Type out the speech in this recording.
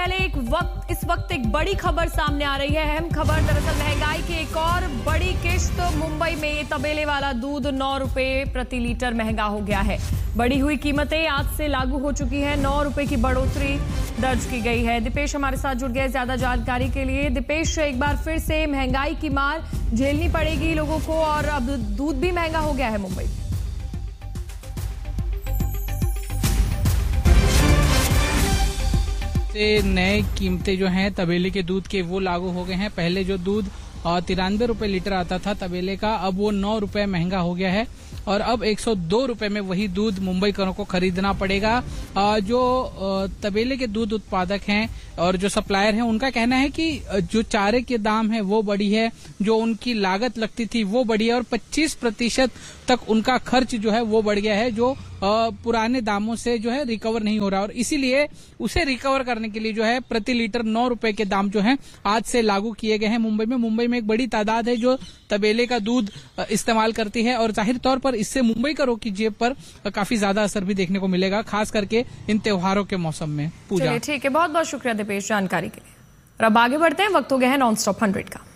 पहले इस वक्त एक बड़ी खबर सामने आ रही है। अहम खबर, दरअसल महंगाई की एक और बड़ी किश्त। मुंबई में तबेले वाला दूध 9 रुपए प्रति लीटर महंगा हो गया है। बढ़ी हुई कीमतें आज से लागू हो चुकी है। 9 रुपए की बढ़ोतरी दर्ज की गई है। दीपेश हमारे साथ जुड़ गए ज्यादा जानकारी के लिए। दीपेश, एक बार फिर से महंगाई की मार झेलनी पड़ेगी लोगों को और अब दूध भी महंगा हो गया है मुंबई। से नए कीमतें जो हैं तबेले के दूध के वो लागू हो गए हैं। पहले जो दूध 93 रुपए लीटर आता था तबेले का, अब वो 9 रुपए महंगा हो गया है और अब 102 रुपए में वही दूध मुंबईकरों को खरीदना पड़ेगा। जो तबेले के दूध उत्पादक हैं और जो सप्लायर हैं, उनका कहना है कि जो चारे के दाम है वो बढ़ी है, जो उनकी लागत लगती थी वो बढ़ी है और 25% तक उनका खर्च जो है वो बढ़ गया है, जो पुराने दामों से जो है रिकवर नहीं हो रहा। और इसीलिए उसे रिकवर करने के लिए जो है प्रति लीटर 9 रुपए के दाम जो हैं आज से लागू किए गए हैं मुंबई में एक बड़ी तादाद है जो तबेले का दूध इस्तेमाल करती है और जाहिर तौर पर इससे मुंबईकरों की जेब पर काफी ज्यादा असर भी देखने को मिलेगा, खास करके इन त्योहारों के मौसम में। पूजा, ठीक है, बहुत बहुत शुक्रिया दीपेश जानकारी के लिए। और अब आगे बढ़ते हैं, वक्त हो गया है नॉन स्टॉप 100 का।